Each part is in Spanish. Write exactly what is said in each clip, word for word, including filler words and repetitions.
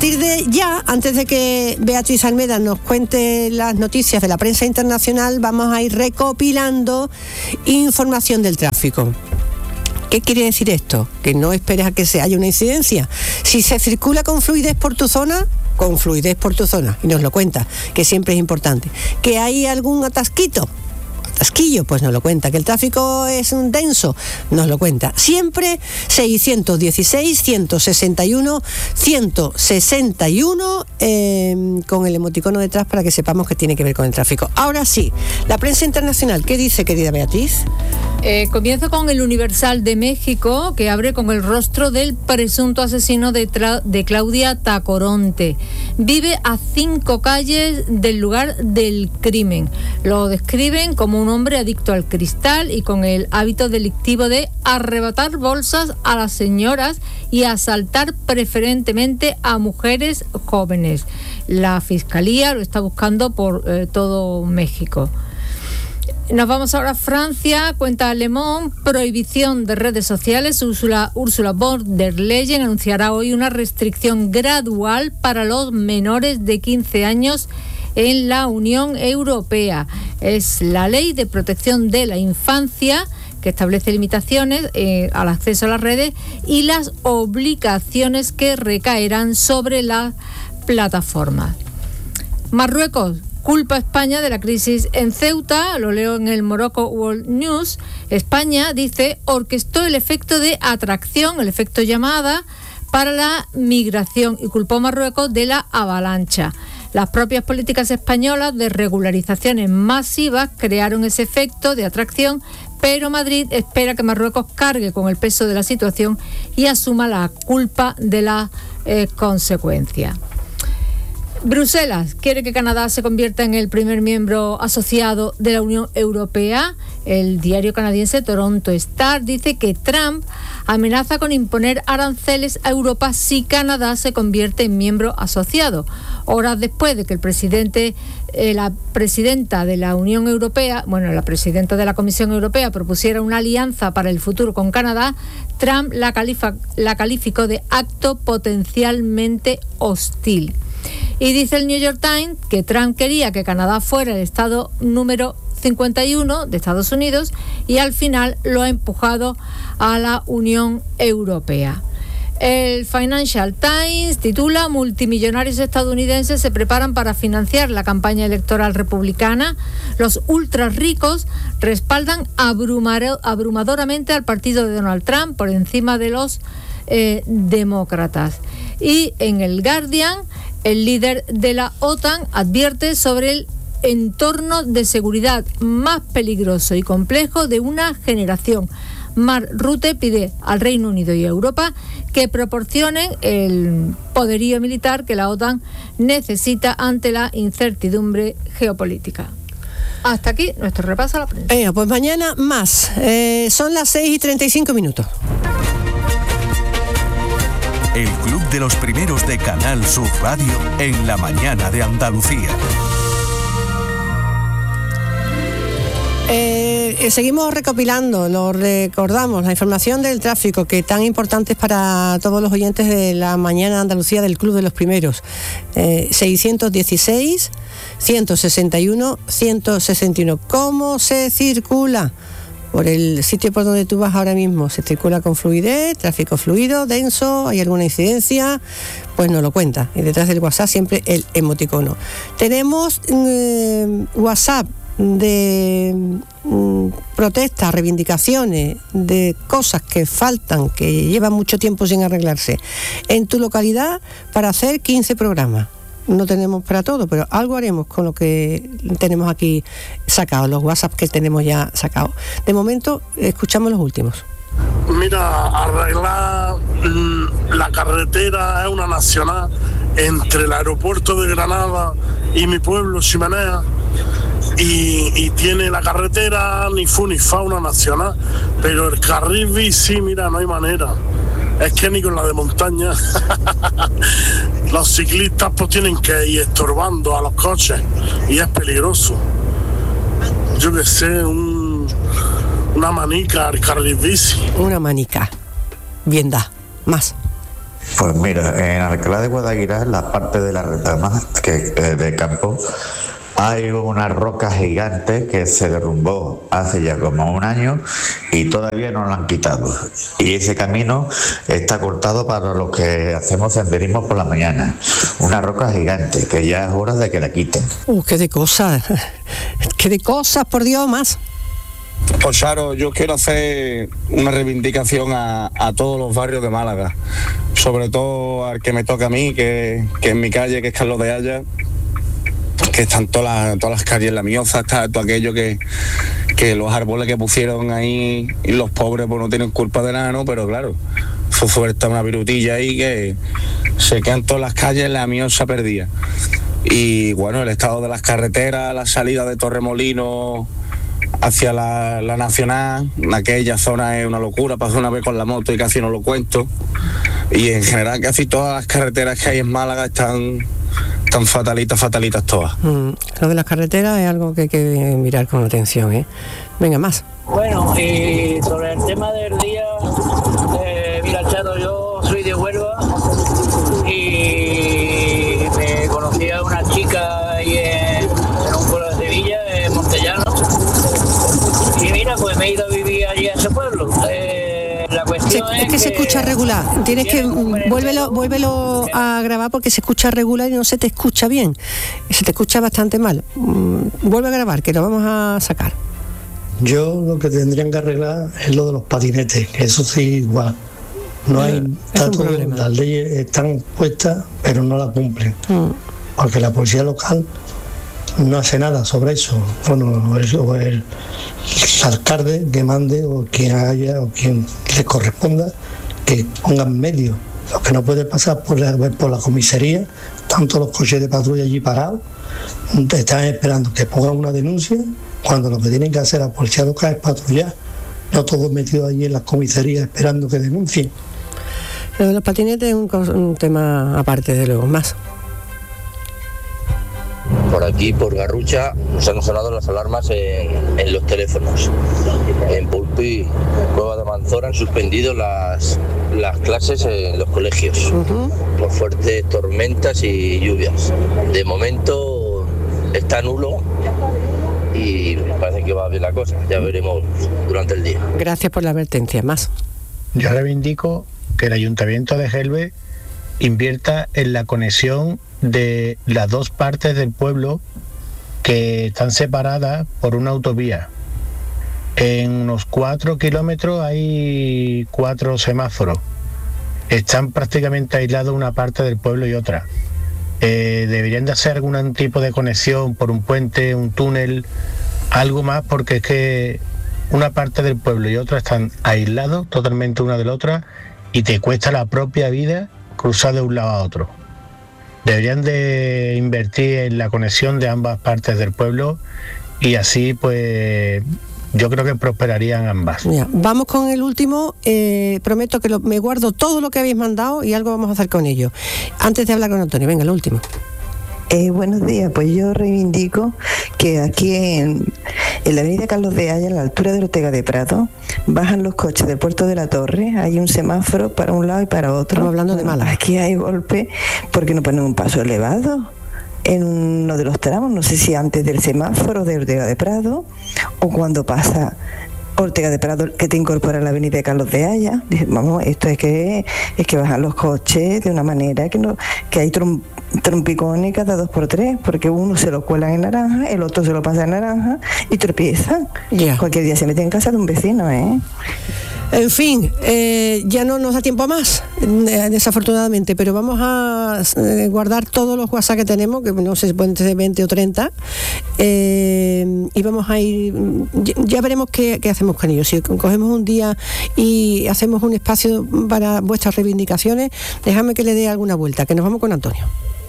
partir de ya, antes de que Beatriz Almeda nos cuente las noticias de la prensa internacional, vamos a ir recopilando información del tráfico. ¿Qué quiere decir esto? Que no esperes a que se haya una incidencia. Si se circula con fluidez por tu zona, con fluidez por tu zona, y nos lo cuenta, que siempre es importante. ¿Que hay algún atasquito? Atasquillo, pues nos lo cuenta. ¿Que el tráfico es un denso? Nos lo cuenta. Siempre seiscientos dieciséis, ciento sesenta y uno, ciento sesenta y uno, eh, con el emoticono detrás para que sepamos que tiene que ver con el tráfico. Ahora sí, la prensa internacional, ¿qué dice, querida Beatriz? Eh, comienzo con el Universal de México, que abre con el rostro del presunto asesino de, tra- de Claudia Tacoronte. Vive a cinco calles del lugar del crimen. Lo describen como un hombre adicto al cristal y con el hábito delictivo de arrebatar bolsas a las señoras y asaltar preferentemente a mujeres jóvenes. La Fiscalía lo está buscando por eh, todo México. Nos vamos ahora a Francia, cuenta Le Monde, prohibición de redes sociales. Ursula, Ursula von der Leyen anunciará hoy una restricción gradual para los menores de quince años en la Unión Europea. Es la Ley de Protección de la Infancia que establece limitaciones eh, al acceso a las redes y las obligaciones que recaerán sobre las plataformas. Marruecos culpa a España de la crisis en Ceuta, lo leo en el Morocco World News. España, dice, orquestó el efecto de atracción, el efecto llamada, para la migración y culpó a Marruecos de la avalancha. Las propias políticas españolas de regularizaciones masivas crearon ese efecto de atracción, pero Madrid espera que Marruecos cargue con el peso de la situación y asuma la culpa de la eh, consecuencia. Bruselas quiere que Canadá se convierta en el primer miembro asociado de la Unión Europea. El diario canadiense Toronto Star dice que Trump amenaza con imponer aranceles a Europa si Canadá se convierte en miembro asociado. Horas después de que el presidente, eh, la presidenta de la Unión Europea, bueno, la presidenta de la Comisión Europea propusiera una alianza para el futuro con Canadá, Trump la, califa, la calificó de acto potencialmente hostil. Y dice el New York Times que Trump quería que Canadá fuera el estado número cincuenta y uno de Estados Unidos y al final lo ha empujado a la Unión Europea. El Financial Times titula: multimillonarios estadounidenses se preparan para financiar la campaña electoral republicana. Los ultra ricos respaldan abrumar- abrumadoramente al partido de Donald Trump por encima de los eh, demócratas. Y en el Guardian, el líder de la OTAN advierte sobre el entorno de seguridad más peligroso y complejo de una generación. Mark Rutte pide al Reino Unido y a Europa que proporcionen el poderío militar que la OTAN necesita ante la incertidumbre geopolítica. Hasta aquí nuestro repaso a la prensa. Eh, pues mañana más. Eh, son las seis y treinta y cinco minutos. El Club de los Primeros de Canal Sur Radio en la mañana de Andalucía. Eh, eh, seguimos recopilando, lo recordamos, la información del tráfico que tan importante es para todos los oyentes de la mañana de Andalucía del Club de los Primeros. Eh, seiscientos dieciséis, ciento sesenta y uno, ciento sesenta y uno. ¿Cómo se circula? Por el sitio por donde tú vas ahora mismo, se circula con fluidez, tráfico fluido, denso, hay alguna incidencia, pues nos lo cuenta. Y detrás del WhatsApp siempre el emoticono. Tenemos eh, WhatsApp de mm, protestas, reivindicaciones, de cosas que faltan, que llevan mucho tiempo sin arreglarse en tu localidad para hacer quince programas. No tenemos para todo, pero algo haremos con lo que tenemos aquí sacado, los WhatsApp que tenemos ya sacados. De momento, escuchamos los últimos. Mira, arreglar la carretera es una nacional entre el aeropuerto de Granada y mi pueblo, Chimenea, y, y tiene la carretera ni fu ni fa, una nacional, pero el carril bici, mira, no hay manera. Es que ni con la de montaña. Los ciclistas pues tienen que ir estorbando a los coches y es peligroso. Yo que sé, un, una manica al carril bici. Una manica. Bien da. Más. Pues mira, en Alcalá de Guadaira, en la parte de la retama que, eh, de campo, hay una roca gigante que se derrumbó hace ya como un año y todavía no la han quitado. Y ese camino está cortado para los que hacemos senderismo por la mañana. Una roca gigante que ya es hora de que la quiten. Uh, qué de cosas, qué de cosas, por Dios, más. Pues Charo, yo quiero hacer una reivindicación a, a todos los barrios de Málaga, sobre todo al que me toca a mí, que, que en mi calle, que es Carlos de Haya, que están todas las, todas las calles, la Mioza, está todo aquello que, que los árboles que pusieron ahí, y los pobres pues no tienen culpa de nada, ¿no? Pero claro, fue suelta una virutilla ahí que se quedan todas las calles, la Mioza perdida. Y bueno, el estado de las carreteras, la salida de Torremolinos hacia la, la Nacional, aquella zona es una locura. Pasé una vez con la moto y casi no lo cuento. Y en general casi todas las carreteras que hay en Málaga están, están fatalitas, fatalitas todas. Mm, lo de las carreteras es algo que hay que mirar con atención, ¿eh? Venga, más. Bueno, y sobre el tema del día, eh, mira, Charo, yo soy de Huelva y me conocí a una chica ahí en, en un pueblo de Sevilla, en Montellano. Y mira, pues me he ido a vivir allí a ese pueblo. Eh, la cuestión se, es, es que se escucha regular. Tienes que vuélvelo, vuélvelo a grabar porque se escucha regular y no se te escucha bien. Se te escucha bastante mal. Vuelve a grabar, que lo vamos a sacar. Yo lo que tendrían que arreglar es lo de los patinetes, que eso sí igual. No hay tanto, las leyes están puestas, pero no las cumplen. Mm. Porque la policía local no hace nada sobre eso. Bueno, el, o el, el alcalde que mande o quien haya o quien le corresponda que pongan medios. Lo que no puede pasar por la, por la comisaría, tanto los coches de patrulla allí parados, están esperando que pongan una denuncia, cuando lo que tienen que hacer la policía local es patrullar, no todos metidos allí en las comisarías esperando que denuncien. Lo de los patinetes es un, un tema aparte, de luego, más. Por aquí, por Garrucha, nos han sonado las alarmas en, en los teléfonos. En Pulpí, Cueva de Manzora, han suspendido las, las clases en los colegios uh-huh. por fuertes tormentas y lluvias. De momento está nulo y parece que va bien la cosa. Ya veremos durante el día. Gracias por la advertencia. Más. Yo reivindico que el Ayuntamiento de Gelbe invierta en la conexión de las dos partes del pueblo que están separadas por una autovía. En unos cuatro kilómetros hay cuatro semáforos. Están prácticamente aislados una parte del pueblo y otra. Eh, deberían de hacer algún tipo de conexión por un puente, un túnel, algo más, porque es que una parte del pueblo y otra están aislados totalmente una de la otra y te cuesta la propia vida cruzar de un lado a otro. Deberían de invertir en la conexión de ambas partes del pueblo y así pues yo creo que prosperarían ambas. Ya, vamos con el último. Eh, prometo que lo, me guardo todo lo que habéis mandado y algo vamos a hacer con ello. Antes de hablar con Antonio, venga, el último. Eh, buenos días, pues yo reivindico que aquí en, en la avenida Carlos de Haya, a la altura de Ortega de Prado, bajan los coches del Puerto de la Torre, hay un semáforo para un lado y para otro. Estamos hablando de Málaga. Aquí hay golpe porque no ponen un paso elevado en uno de los tramos, no sé si antes del semáforo de Ortega de Prado o cuando pasa Ortega de Prado, que te incorpora a la avenida Carlos de Haya. Vamos, esto es que es que bajan los coches de una manera que no que hay trom, trompicones cada dos por tres, porque uno se lo cuelan en naranja, el otro se lo pasa en naranja y tropiezan. Yeah. Cualquier día se mete en casa de un vecino, ¿eh? En fin, eh, ya no nos da tiempo más, eh, desafortunadamente, pero vamos a eh, guardar todos los WhatsApp que tenemos, que no sé si pueden ser veinte o treinta, eh, y vamos a ir, ya, ya veremos qué, qué hacemos con ellos. Si cogemos un día y hacemos un espacio para vuestras reivindicaciones, déjame que le dé alguna vuelta, que nos vamos con Antonio.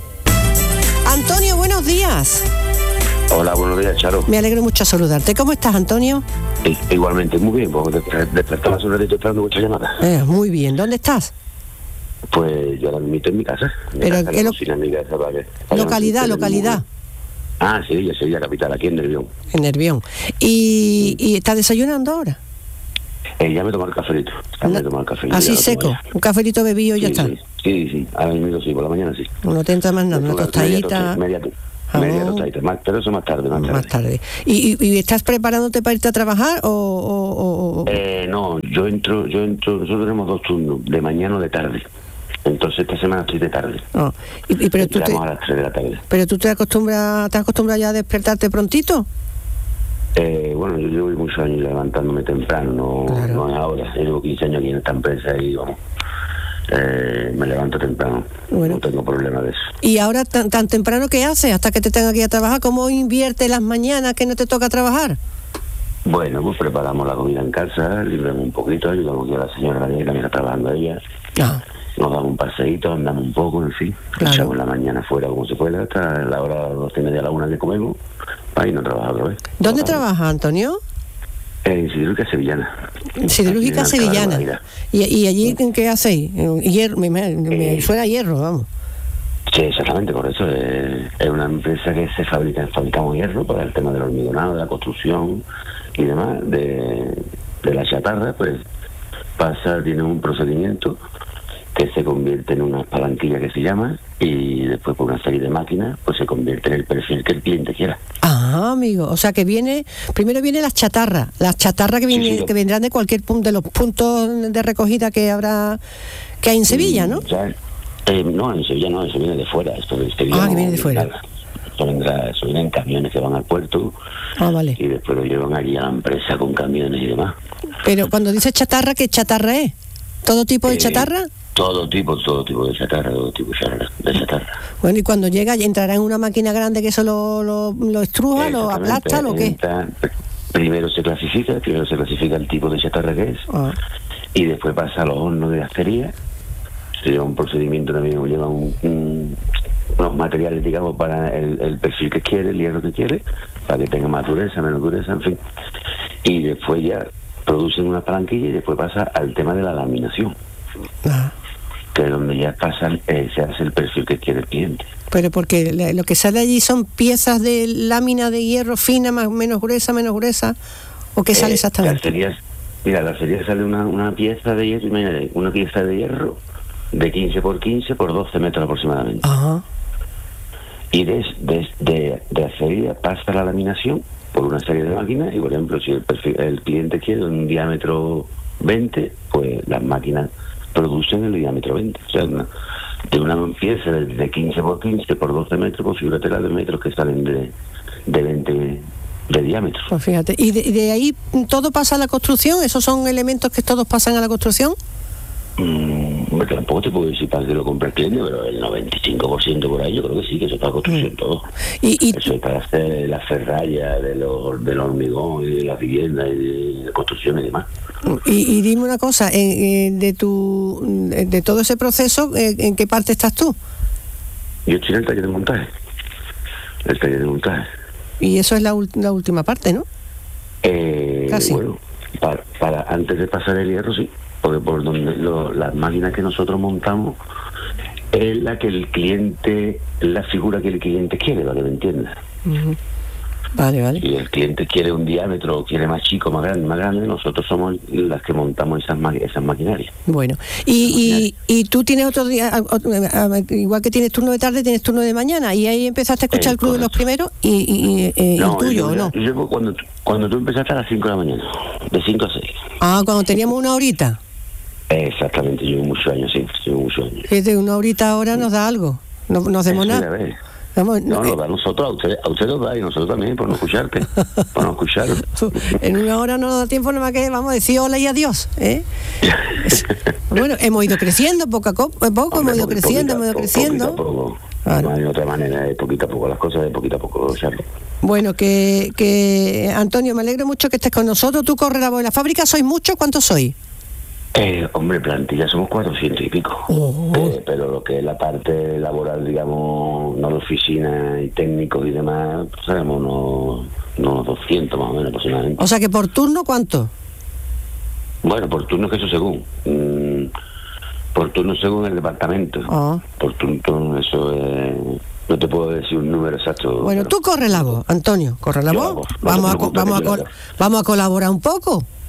Antonio, buenos días. Hola, buenos días, Charo. Me alegro mucho saludarte. ¿Cómo estás, Antonio? I- igualmente, muy bien, pues despertaba hace un ratito esperando muchas llamadas. Eh, muy bien, ¿dónde estás? Pues yo ahora mismo en mi casa. Mi Pero casa, ¿qué lo... cocina, en mi casa, para que, para localidad, que localidad? Ah, Sevilla, Sevilla capital, aquí en Nervión. En Nervión. ¿Y, y estás desayunando ahora? Eh, ya me tomo el cafelito. Ya me tomo el cafelito. Así seco, un cafelito bebido y sí, ya está. Sí, sí, sí. Ahora mismo sí, por la mañana sí. No te entra más nada, una tostadita. Media, media, media tostadita, más, pero eso más tarde, más tarde. Más tarde. ¿Y, y, y estás preparándote para irte a trabajar o...? o, o... Eh, no, yo entro, yo entro, nosotros tenemos dos turnos, de mañana o de tarde. Entonces esta semana estoy de tarde. Oh. ¿Y, y, pero tú te, a las tres de la tarde. ¿Pero tú te acostumbras, te acostumbras ya a despertarte prontito? Eh, bueno, yo llevo muchos años levantándome temprano, no, claro. no es ahora. Yo llevo quince años aquí en esta empresa y vamos, eh, me levanto temprano. Bueno. No tengo problema de eso. ¿Y ahora tan, tan temprano qué haces hasta que te tengas que ir a trabajar? ¿Cómo inviertes las mañanas que no te toca trabajar? Bueno, pues preparamos la comida en casa, limpiamos un poquito, ayudamos a la señora que también está trabajando ella. Ah. Nos damos un paseíto, andamos un poco, en fin. Claro. Echamos la mañana fuera como se pueda, hasta la hora doce y media a la una que comemos, para irnos a trabajar otra vez. ¿Dónde trabaja, Antonio? En Siderúrgica Sevillana. Siderúrgica Sevillana. ¿Y, ¿Y allí qué hacéis? Hierro, me, me, me suena a hierro, vamos. Sí, exactamente, por eso es, es una empresa que se fabrica, fabricamos hierro para el tema del hormigonado, de la construcción y demás, de, de la chatarra, pues pasa, tiene un procedimiento que se convierte en una palanquilla que se llama y después por una serie de máquinas pues se convierte en el perfil que el cliente quiera. Ah, amigo, o sea que viene, primero viene las chatarras, las chatarras que, viene, sí, sí, que vendrán de cualquier punto, de los puntos de recogida que habrá, que hay en Sevilla, ¿no? O sea, eh, no, en Sevilla no, eso viene de fuera, esto de Sevilla. Ah, que viene de fuera. Nada. Eso, vendrá, eso viene en camiones que van al puerto. Ah, vale. Y después lo llevan allí a la empresa con camiones y demás. Pero cuando dices chatarra, ¿qué chatarra es? ¿Todo tipo de eh, chatarra? Todo tipo, todo tipo de chatarra, todo tipo de chatarra. De chatarra. Bueno, y cuando llega, ¿entrará en una máquina grande que eso lo, lo, lo estruja, lo aplasta, lo qué? Entra, primero se clasifica, primero se clasifica el tipo de chatarra que es, ah. y después pasa a los hornos de acería. Se lleva un procedimiento también, lleva un, un, unos materiales, digamos, para el, el perfil que quiere, el hierro que quiere, para que tenga más dureza, menos dureza, en fin. Y después ya producen una palanquilla y después pasa al tema de la laminación. Ah. Que es donde ya pasan, eh, se hace el perfil que quiere el cliente. Pero porque lo que sale allí son piezas de lámina de hierro fina, más menos gruesa, menos gruesa, ¿o qué sale eh, exactamente? Sería, mira, la serie sale una, una pieza de hierro, una pieza de hierro de quince por quince por doce metros aproximadamente. Ajá. Y desde de, de, de acería pasa la laminación por una serie de máquinas y, por ejemplo, si el, perfil, el cliente quiere un diámetro veinte, pues las máquinas producen el diámetro veinte. O sea, una, de una pieza de, de quince por quince por doce metros, pues figúrate las de metros que salen de, de veinte de diámetro. Pues fíjate, ¿y de, y de ahí todo pasa a la construcción? ¿Esos son elementos que todos pasan a la construcción? Mm, tampoco te puedo decir para que lo compre el cliente, pero el noventa y cinco por ciento por ahí yo creo que sí, que eso está construcción mm. todo. ¿Y, y eso es para hacer la ferralla de los, del hormigón y de las viviendas y de construcción y demás. Y, y dime una cosa, eh, de tu de todo ese proceso, eh, ¿en qué parte estás tú? Yo estoy en el taller de montaje. El taller de montaje. Y eso es la, la última parte, ¿no? Eh, Casi. Bueno, para, para antes de pasar el hierro, sí. Porque por donde lo, las máquinas que nosotros montamos es la que el cliente, la figura que el cliente quiere, para que me entiendas. Uh-huh. Vale, vale. Si el cliente quiere un diámetro, quiere más chico, más grande, más grande, nosotros somos las que montamos esas esas maquinarias. Bueno, y, y, y tú tienes otro día, igual que tienes turno de tarde, tienes turno de mañana, y ahí empezaste a escuchar eh, el Club correcto. de los Primeros, y, y, y no, el tuyo, yo, ¿o no? Yo cuando, cuando tú empezaste a las cinco de la mañana, de cinco a seis. Ah, cuando teníamos una horita. Exactamente, llevo muchos años, sí, llevo muchos años. Fíjate, una horita ahora nos da algo, no nos hacemos nada. Vamos, no, no, a nosotros, a usted, a usted nos da y nosotros también, por no escucharte, por no escuchar. En una hora no nos da tiempo, nada más que vamos a decir hola y adiós, ¿eh? Bueno, hemos ido creciendo poco a poco, Hombre, hemos ido creciendo, hemos ido creciendo. Poquito a poco. Claro. No hay otra manera, de poquito a poco, las cosas de poquito a poco, Charlie. Bueno, que, que Antonio, me alegro mucho que estés con nosotros. Tú corres la voz. ¿En la fábrica sois muchos? ¿Cuántos sois? Eh, hombre, plantilla somos cuatrocientos y pico, oh. eh, pero lo que es la parte laboral, digamos, no de oficina y técnicos y demás, sabemos unos, unos doscientos más o menos aproximadamente. O sea que por turno, ¿cuánto? Bueno, por turno que eso según, mm, por turno según el departamento, oh. por turno eso es... No te puedo decir un número exacto. Bueno, tú corre la voz, Antonio, corre la voz. Vamos a, co- vamos, a col- vamos a colaborar un poco.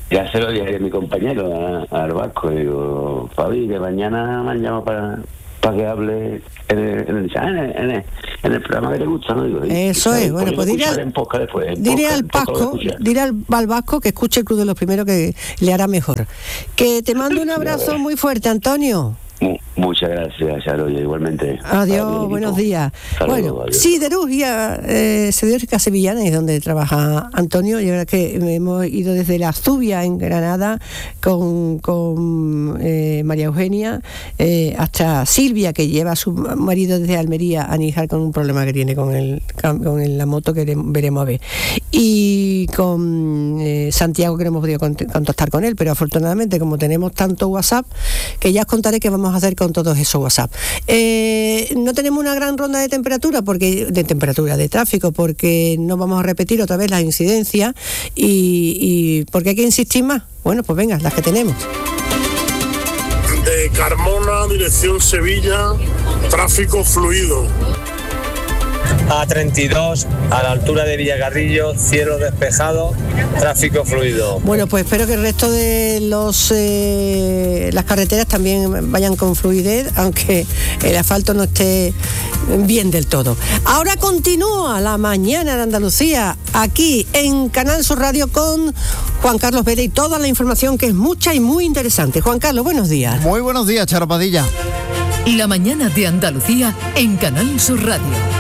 ya se lo dije a mi compañero, a- al Vasco, digo, Fabi, que mañana me han llamado para, para que hable en el, en, el, en, el, en, el, en el programa que te gusta, ¿no? Digo, Eso es, bueno, pues diré, al, después, diré al Vasco, diré al, al Vasco que escuche el Club de los Primeros, que le hará mejor. Que te mando un abrazo muy fuerte, Antonio. Muchas gracias, Charo, igualmente. Adiós, buenos días. Saludos, Bueno, adiós. siderurgia, eh, siderúrgica sevillana es donde trabaja Antonio, y ahora que hemos ido desde la Zubia en Granada con, con eh, María Eugenia, eh, hasta Silvia, que lleva a su marido desde Almería a Níjar con un problema que tiene con, el, con el- la moto, que veremos a ver. Y con eh, Santiago, que no hemos podido cont- contactar con él, pero afortunadamente, como tenemos tanto WhatsApp, que ya os contaré qué vamos a hacer con todos esos WhatsApp. Eh, no tenemos una gran ronda de temperatura, porque de temperatura, de tráfico, porque no vamos a repetir otra vez las incidencias y, y porque hay que insistir más. Bueno, pues venga, las que tenemos. De Carmona, dirección Sevilla, tráfico fluido. A treinta y dos, a la altura de Villagarrillo, cielo despejado, tráfico fluido. Bueno, pues espero que el resto de los eh, las carreteras también vayan con fluidez, aunque el asfalto no esté bien del todo. Ahora continúa la mañana de Andalucía aquí en Canal Sur Radio con Juan Carlos Vélez y toda la información, que es mucha y muy interesante. Juan Carlos, buenos días. Muy buenos días, Charo Padilla. La mañana de Andalucía en Canal Sur Radio.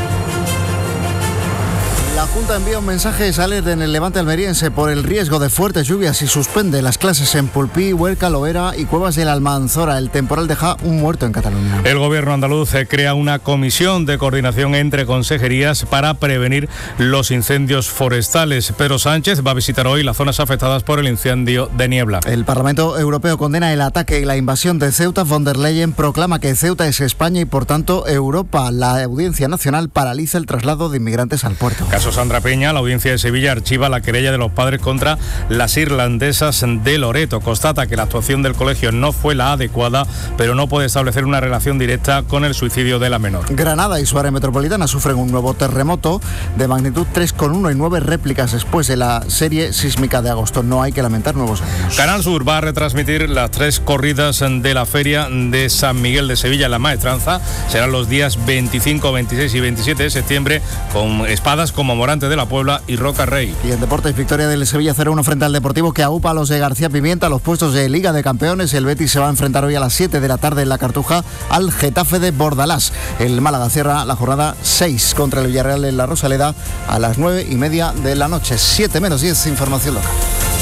La Junta envía un mensaje de alerta en el Levante almeriense por el riesgo de fuertes lluvias y suspende las clases en Pulpí, Huerca, Loera y Cuevas de la Almanzora. El temporal deja un muerto en Cataluña. El gobierno andaluz crea una comisión de coordinación entre consejerías para prevenir los incendios forestales. Pedro Sánchez va a visitar hoy las zonas afectadas por el incendio de Niebla. El Parlamento Europeo condena el ataque y la invasión de Ceuta. Von der Leyen proclama que Ceuta es España y por tanto Europa. La Audiencia Nacional paraliza el traslado de inmigrantes al puerto. Caso Sandra Peña, la Audiencia de Sevilla archiva la querella de los padres contra las irlandesas de Loreto. Constata que la actuación del colegio no fue la adecuada, pero no puede establecer una relación directa con el suicidio de la menor. Granada y su área metropolitana sufren un nuevo terremoto de magnitud tres coma uno y nueve réplicas después de la serie sísmica de agosto. No hay que lamentar nuevos años. Canal Sur va a retransmitir las tres corridas de la Feria de San Miguel de Sevilla en La Maestranza. Serán los días veinticinco, veintiséis y veintisiete de septiembre, con espadas como Morante de la Puebla y Roca Rey. Y en deportes, victoria del Sevilla cero uno frente al Deportivo, que aupa a los de García Pimienta los puestos de Liga de Campeones. El Betis se va a enfrentar hoy a las siete de la tarde en la Cartuja al Getafe de Bordalás. El Málaga cierra la jornada seis contra el Villarreal en la Rosaleda a las nueve y media de la noche. siete menos diez, información local.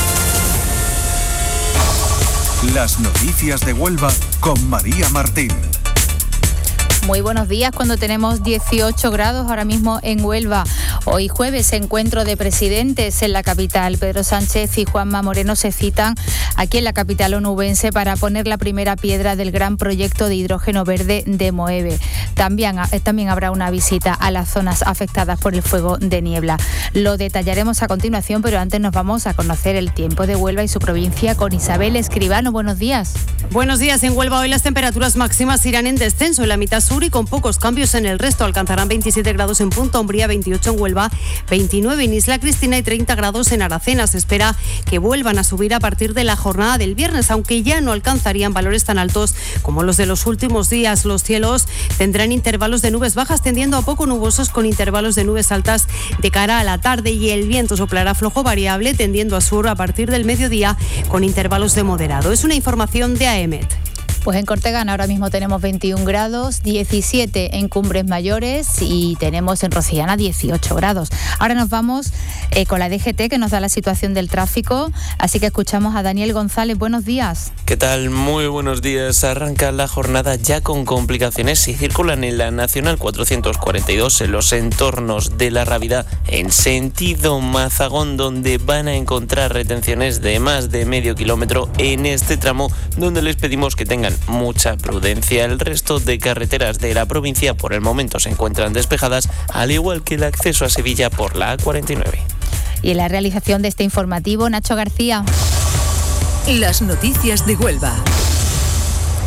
Las noticias de Huelva con María Martín. Muy buenos días, cuando tenemos dieciocho grados ahora mismo en Huelva. Hoy jueves, encuentro de presidentes en la capital. Pedro Sánchez y Juanma Moreno se citan aquí en la capital onubense para poner la primera piedra del gran proyecto de hidrógeno verde de Moeve. También, también habrá una visita a las zonas afectadas por el fuego de niebla. Lo detallaremos a continuación, pero antes nos vamos a conocer el tiempo de Huelva y su provincia con Isabel Escribano. Buenos días. Buenos días. En Huelva hoy las temperaturas máximas irán en descenso en la mitad sur y con pocos cambios en el resto. Alcanzarán veintisiete grados en Punta Umbría, veintiocho en Huelva, veintinueve en Isla Cristina y treinta grados en Aracena. Se espera que vuelvan a subir a partir de la jornada del viernes, aunque ya no alcanzarían valores tan altos como los de los últimos días. Los cielos tendrán intervalos de nubes bajas tendiendo a poco nubosos con intervalos de nubes altas de cara a la tarde, y el viento soplará flojo variable tendiendo a sur a partir del mediodía con intervalos de moderado. Es una información de A E M E T. Pues en Cortegana ahora mismo tenemos veintiún grados, diecisiete en Cumbres Mayores y tenemos en Rocillana dieciocho grados. Ahora nos vamos eh, con la D G T, que nos da la situación del tráfico, así que escuchamos a Daniel González. Buenos días. ¿Qué tal? Muy buenos días. Arranca la jornada ya con complicaciones. Si circulan en la Nacional cuatrocientos cuarenta y dos en los entornos de La Rábida en sentido Mazagón, donde van a encontrar retenciones de más de medio kilómetro en este tramo, donde les pedimos que tengan mucha prudencia. El resto de carreteras de la provincia por el momento se encuentran despejadas, al igual que el acceso a Sevilla por la A cuarenta y nueve. Y en la realización de este informativo, Nacho García. Las noticias de Huelva.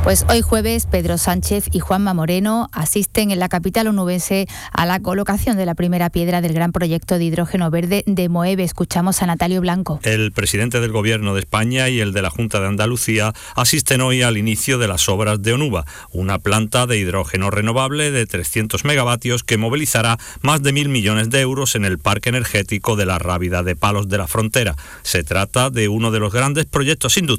Pues hoy jueves Pedro Sánchez y Juanma Moreno asisten en la capital onubense a la colocación de la primera piedra del gran proyecto de hidrógeno verde de Moeve. Escuchamos a Natalio Blanco. El presidente del Gobierno de España y el de la Junta de Andalucía asisten hoy al inicio de las obras de Onuba, una planta de hidrógeno renovable de trescientos megavatios que movilizará más de mil millones de euros en el parque energético de la Rábida de Palos de la Frontera. Se trata de uno de los grandes proyectos industriales